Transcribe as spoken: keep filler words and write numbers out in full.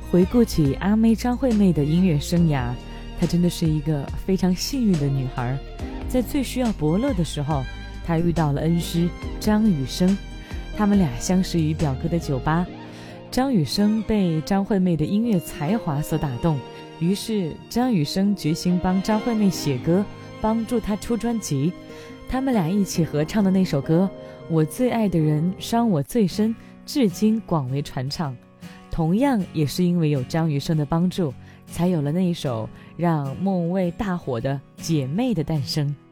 回顾起阿妹张惠妹的音乐生涯，她真的是一个非常幸运的女孩。在最需要伯乐的时候，她遇到了恩师张雨生，他们俩相识于表哥的酒吧。张雨生被张惠妹的音乐才华所打动，于是张雨生决心帮张惠妹写歌，帮助她出专辑。他们俩一起合唱的那首歌《我最爱的人伤我最深》，至今广为传唱。同样也是因为有张雨生的帮助，才有了那一首让莫文蔚大火的《姐妹》的诞生。